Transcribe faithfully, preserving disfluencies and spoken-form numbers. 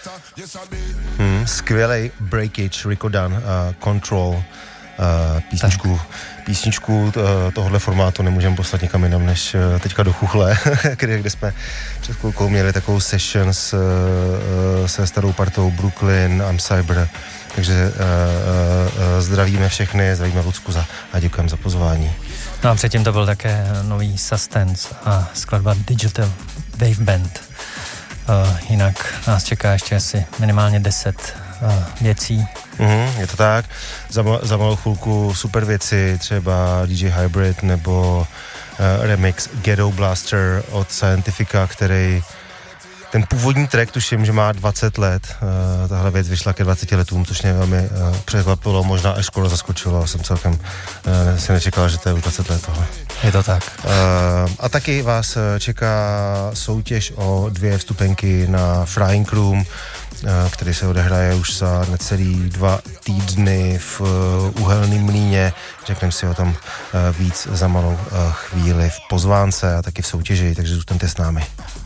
Hmm, skvělej breakage, Rico Dunn, uh, Control, uh, písničku, písničku uh, tohohle formátu nemůžeme poslat někam jinam než uh, teďka do Chuchle, kde, kde jsme před chvilkou měli takovou session s, uh, se starou partou Brooklyn, I'm Cyber, takže uh, uh, zdravíme všechny, zdravíme Lucku za, a děkujeme za pozvání. No a předtím to byl také nový Sustenance a skladba Digital Wave Band. Uh, jinak nás čeká ještě asi minimálně deset uh, věcí. Mm, je to tak. Za, za malou chvilku super věci, třeba D J Hybrid nebo uh, remix Ghetto Blaster od Scientifica, který ten původní track, tuším, že má dvacet let. Uh, tahle věc vyšla ke dvaceti letům, což mě velmi uh, překvapilo, možná až skoro zaskočilo. Jsem celkem uh, si nečekal, že to je už dvacet let tohle. Je to tak. Uh, a taky vás čeká soutěž o dvě vstupenky na Frying Room, uh, který se odehraje už za necelý dva týdny v uh, Uhelném Mlýně. Řekneme si o tom uh, víc za malou uh, chvíli v pozvánce a taky v soutěži, takže zůstaňte s námi.